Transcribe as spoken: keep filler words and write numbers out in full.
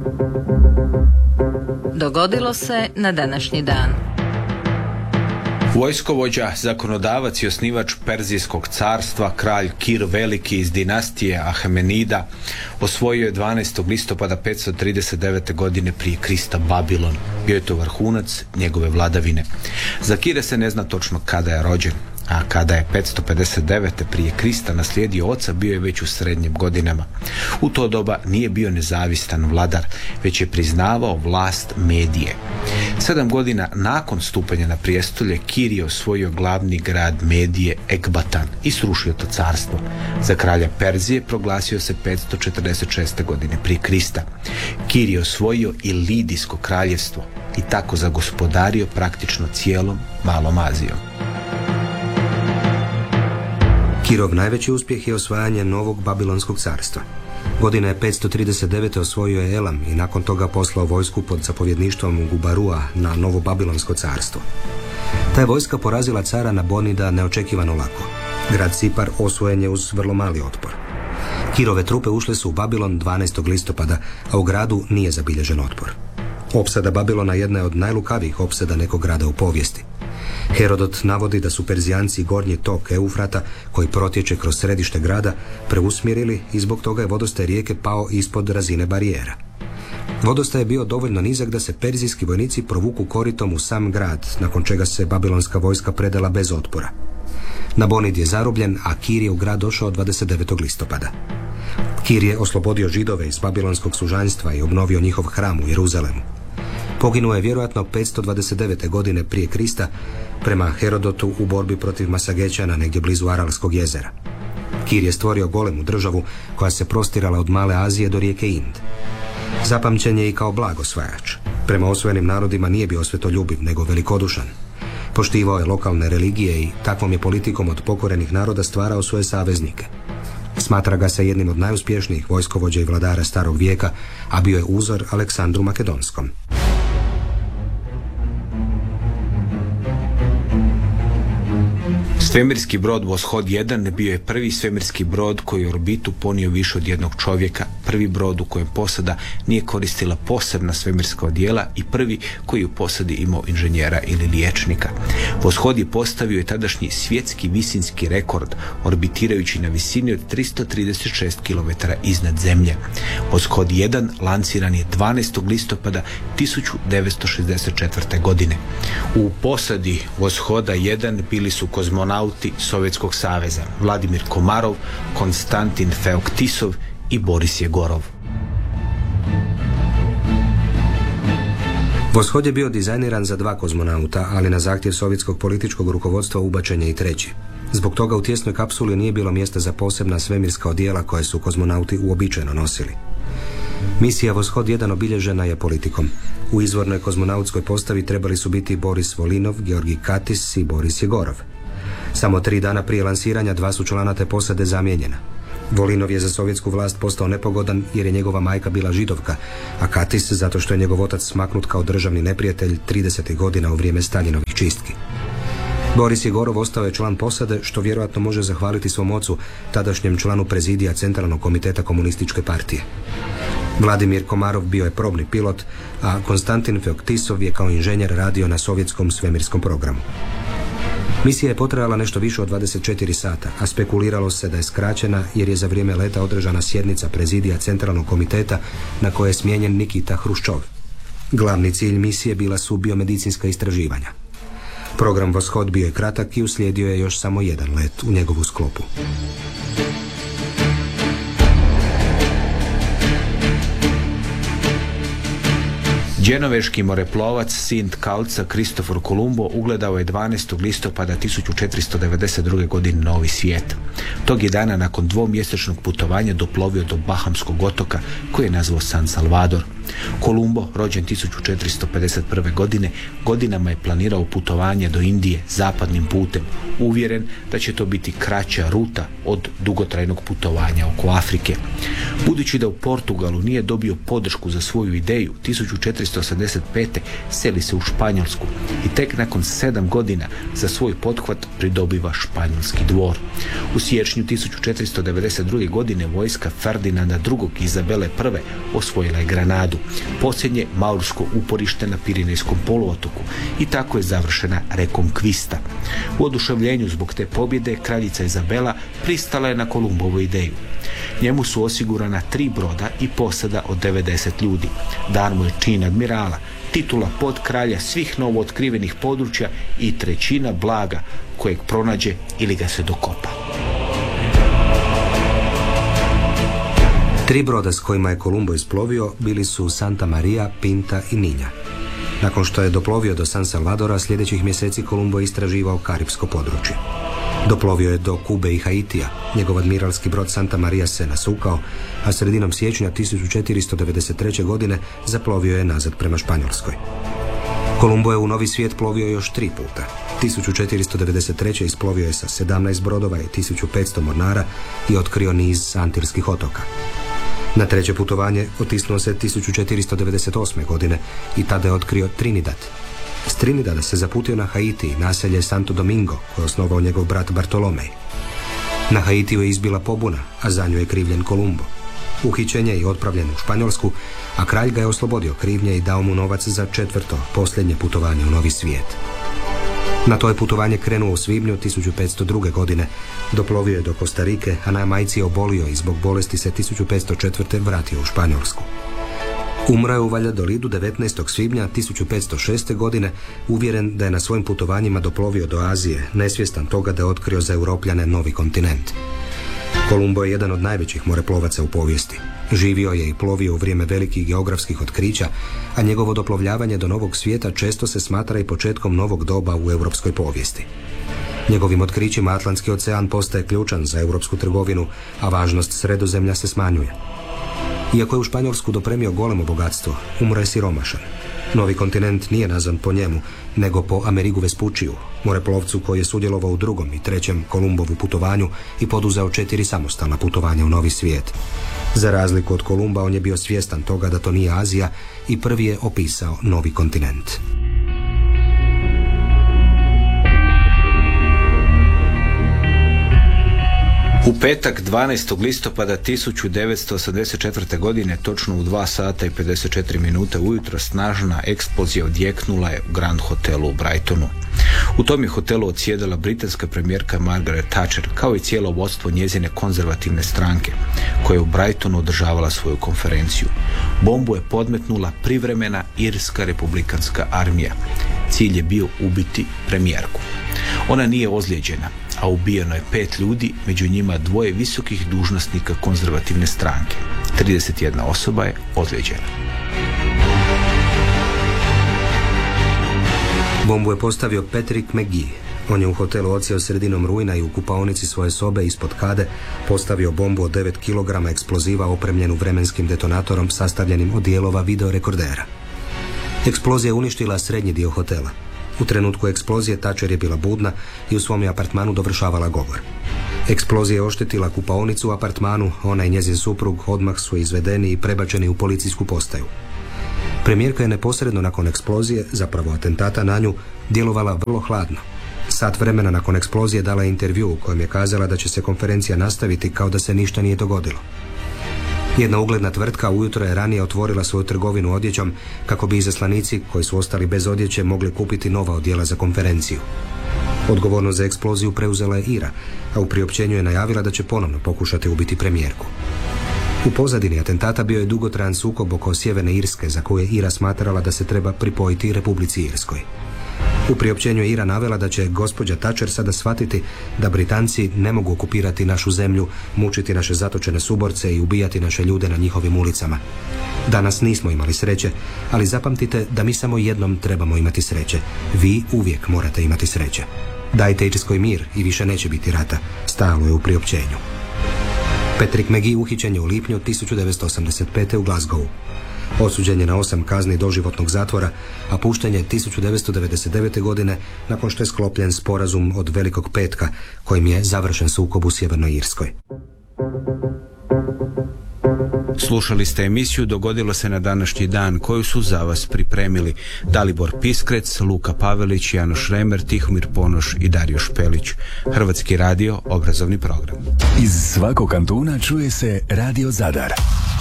Dogodilo se na današnji dan. Vojskovođa, zakonodavac i osnivač Perzijskog carstva, kralj Kir Veliki iz dinastije Ahamenida, osvojio je dvanaestog listopada petsto trideset devete. godine prije Krista Babilon. Bio je to vrhunac njegove vladavine. Za Kira se ne zna točno kada je rođen, a kada je petsto pedeset devete. prije Krista naslijedio oca, bio je već u srednjim godinama. U to doba nije bio nezavistan vladar, već je priznavao vlast Medije. Sedam godina nakon stupanja na prijestolje, Kir je osvojio glavni grad Medije, Ekbatan, i srušio to carstvo. Za kralja Perzije proglasio se petsto četrdeset šeste. godine prije Krista. Kir je osvojio i Lidijsko kraljevstvo i tako zagospodario praktično cijelom Malom Azijom. Kirov najveći uspjeh je osvajanje novog Babilonskog carstva. Godine petsto trideset devete. osvojio je Elam i nakon toga poslao vojsku pod zapovjedništvom Gubarua na novo Babilonsko carstvo. Ta je vojska porazila cara Nabonida neočekivano lako. Grad Sipar osvojen je uz vrlo mali otpor. Kirove trupe ušle su u Babilon dvanaestog listopada, a u gradu nije zabilježen otpor. Opsada Babilona jedna je od najlukavijih opsada nekog grada u povijesti. Herodot navodi da su Perzijanci gornji tok Eufrata, koji protječe kroz središte grada, preusmjerili i zbog toga je vodostaj rijeke pao ispod razine barijera. Vodostaj je bio dovoljno nizak da se perzijski vojnici provuku koritom u sam grad, nakon čega se babilonska vojska predala bez otpora. Nabonid je zarobljen, a Kir je u grad došao dvadeset devetog listopada. Kir je oslobodio Židove iz babilonskog sužanjstva i obnovio njihov hram u Jeruzalemu. Poginuo je vjerojatno petsto dvadeset devete. godine prije Krista prema Herodotu u borbi protiv Masagećana negdje blizu Aralskog jezera. Kir je stvorio golemu državu koja se prostirala od Male Azije do rijeke Ind. Zapamćen je i kao blagosvajač. Prema osvojenim narodima nije bio svetoljubiv, nego velikodušan. Poštivao je lokalne religije i takvom je politikom od pokorenih naroda stvarao svoje saveznike. Smatra ga se jednim od najuspješnijih vojskovođa i vladara starog vijeka, a bio je uzor Aleksandru Makedonskom. Svemirski brod Voskhod jedan bio je prvi svemirski brod koji je u orbitu ponio više od jednog čovjeka, prvi brod u kojem posada nije koristila posebna svemirska odijela i prvi koji u posadi imao inženjera ili liječnika. Voskhod je postavio i tadašnji svjetski visinski rekord, orbitirajući na visini od tristo trideset šest kilometara iznad zemlje. Voskhod jedan lanciran je dvanaestog listopada tisuću devetsto šezdeset četvrte. godine. U posadi Voshoda jedan bili su kozmonauti Sovjetskog saveza, Vladimir Komarov, Konstantin Feoktisov i Boris Jegorov. Voskhod je bio dizajniran za dva kozmonauta, ali na zahtjev sovjetskog političkog rukovodstva ubačen je i treći. Zbog toga u tjesnoj kapsuli nije bilo mjesta za posebna svemirska odijela koje su kozmonauti uobičajeno nosili. Misija Voskhod jedan obilježena je politikom. U izvornoj kozmonautskoj postavi trebali su biti Boris Volinov, Georgi Katis i Boris Jegorov. Samo tri dana prije lansiranja dva su člana te posade zamijenjena. Volinov je za sovjetsku vlast postao nepogodan jer je njegova majka bila Židovka, a Katis zato što je njegov otac smaknut kao državni neprijatelj tridesetih godina u vrijeme Staljinovih čistki. Boris Jegorov ostao je član posade, što vjerojatno može zahvaliti svom ocu, tadašnjem članu prezidija Centralnog komiteta komunističke partije. Vladimir Komarov bio je probni pilot, a Konstantin Feoktisov je kao inženjer radio na sovjetskom svemirskom programu. Misija je potrajala nešto više od dvadeset četiri sata, a spekuliralo se da je skraćena jer je za vrijeme leta održana sjednica prezidija Centralnog komiteta na kojoj je smijenjen Nikita Hruščov. Glavni cilj misije bila su biomedicinska istraživanja. Program Voskhod bio je kratak i uslijedio je još samo jedan let u njegovu sklopu. Đenoveški moreplovac, sin tkalca Kristofor Kolumbo ugledao je dvanaestog listopada tisuću četiristo devedeset druge. godine novi svijet. Tog je dana nakon dvomjesečnog putovanja doplovio do Bahamskog otoka koji je nazvao San Salvador. Kolumbo, rođen tisuću četiristo pedeset prve. godine, godinama je planirao putovanje do Indije zapadnim putem, uvjeren da će to biti kraća ruta od dugotrajnog putovanja oko Afrike. Budući da u Portugalu nije dobio podršku za svoju ideju, tisuću četiristo četiristo osamdeset pete. seli se u Španjolsku i tek nakon sedam godina za svoj pothvat pridobiva španjolski dvor. U siječnju tisuću četiristo devedeset druge. godine vojska Ferdinanda drugog. i Izabele prve. osvojila je Granadu, posljednje maursko uporište na Pirinejskom poluotoku, i tako je završena rekonkvista. U oduševljenju zbog te pobjede kraljica Izabela pristala je na Kolumbovu ideju. Njemu su osigurana tri broda i posada od devedeset ljudi. Dan mu je čin admirala, titula podkralja svih novootkrivenih područja i trećina blaga kojeg pronađe ili ga se dokopa. Tri broda s kojima je Kolumbo isplovio bili su Santa Maria, Pinta i Ninja. Nakon što je doplovio do San Salvadora, sljedećih mjeseci Kolumbo je istraživao karipsko područje. Doplovio je do Kube i Haitija. Njegov admiralski brod Santa Maria se nasukao, a sredinom siječnja tisuću četiristo devedeset treće. godine zaplovio je nazad prema Španjolskoj. Kolumbo je u Novi svijet plovio još tri puta. tisuću četiristo devedeset treće. isplovio je sa sedamnaest brodova i tisuću petsto mornara i otkrio niz Antilskih otoka. Na treće putovanje otisnuo se tisuću četiristo devedeset osme. godine i tada je otkrio Trinidad. S Trinidada se zaputio na Haiti, naselje Santo Domingo, koje je osnovao njegov brat Bartolomej. Na Haitiju je izbila pobuna, a za nju je krivljen Kolumbo. Uhićen je i otpravljen u Španjolsku, a kralj ga je oslobodio krivnje i dao mu novac za četvrto, posljednje putovanje u Novi svijet. Na to je putovanje krenuo u svibnju tisuću petsto druge. godine. Doplovio je do Kostarike, a na Jamajci je obolio i zbog bolesti se tisuću petsto četvrte. vratio u Španjolsku. Umro je u Valjadolidu devetnaestog svibnja tisuću petsto šeste. godine, uvjeren da je na svojim putovanjima doplovio do Azije, nesvjestan toga da je otkrio za Europljane novi kontinent. Kolumbo je jedan od najvećih moreplovaca u povijesti. Živio je i plovio u vrijeme velikih geografskih otkrića, a njegovo doplovljavanje do novog svijeta često se smatra i početkom novog doba u europskoj povijesti. Njegovim otkrićima Atlantski ocean postaje ključan za europsku trgovinu, a važnost Sredozemlja se smanjuje. Iako je u Španjolsku dopremio golemo bogatstvo, umro je siromašan. Novi kontinent nije nazvan po njemu, nego po Amerigu Vespuciju, moreplovcu koji je sudjelovao u drugom i trećem Kolumbovu putovanju i poduzeo četiri samostalna putovanja u Novi svijet. Za razliku od Kolumba, on je bio svjestan toga da to nije Azija i prvi je opisao novi kontinent. U petak dvanaestog listopada tisuću devetsto osamdeset četvrte. godine, točno u dva sata i pedeset četiri minute ujutro, snažna eksplozija odjeknula je u Grand Hotelu u Brightonu. U tom je hotelu odsjedala britanska premijerka Margaret Thatcher, kao i cijelo vodstvo njezine konzervativne stranke, koja je u Brightonu održavala svoju konferenciju. Bombu je podmetnula privremena irska republikanska armija. Cilj je bio ubiti premijerku. Ona nije ozlijeđena, a ubijeno je pet ljudi, među njima dvoje visokih dužnosnika konzervativne stranke. trideset jedna osoba je ozlijeđena. Bombu je postavio Patrick McGee. On je u hotelu odsjeo sredinom rujna i u kupaonici svoje sobe ispod kade postavio bombu od devet kilograma eksploziva opremljenu vremenskim detonatorom sastavljenim od dijelova videorekordera. Eksplozija je uništila srednji dio hotela. U trenutku eksplozije Thatcher je bila budna i u svom je apartmanu dovršavala govor. Eksplozija je oštetila kupaonicu u apartmanu, ona i njezin suprug odmah su izvedeni i prebačeni u policijsku postaju. Premijerka je neposredno nakon eksplozije, zapravo atentata na nju, djelovala vrlo hladno. Sat vremena nakon eksplozije dala je intervju u kojem je kazala da će se konferencija nastaviti kao da se ništa nije dogodilo. Jedna ugledna tvrtka ujutro je ranije otvorila svoju trgovinu odjećom kako bi izaslanici koji su ostali bez odjeće mogli kupiti nova odjela za konferenciju. Odgovornost za eksploziju preuzela je Ira, a u priopćenju je najavila da će ponovno pokušati ubiti premijerku. U pozadini atentata bio je dugotrajan sukob oko Sjeverne Irske, za koju je Ira smatrala da se treba pripojiti Republici Irskoj. U priopćenju je Ira navela da će gospođa Thatcher sada shvatiti da Britanci ne mogu okupirati našu zemlju, mučiti naše zatočene suborce i ubijati naše ljude na njihovim ulicama. Danas nismo imali sreće, ali zapamtite da mi samo jednom trebamo imati sreće. Vi uvijek morate imati sreće. Dajte Irskoj mir i više neće biti rata, stajalo je u priopćenju. Patrick McGee uhićen je u lipnju tisuću devetsto osamdeset pete. u Glasgowu. Osuđen je na osam kazni doživotnog zatvora, a pušten je tisuću devetsto devedeset devete. godine nakon što je sklopljen sporazum od Velikog petka kojim je završen sukob u Sjevernoj Irskoj. Slušali ste emisiju Dogodilo se na današnji dan, koju su za vas pripremili Dalibor Piskrec, Luka Pavelić, Janoš Remer, Tihomir Ponoš i Dario Špelić. Hrvatski radio, obrazovni program. Iz svakog kantuna čuje se Radio Zadar.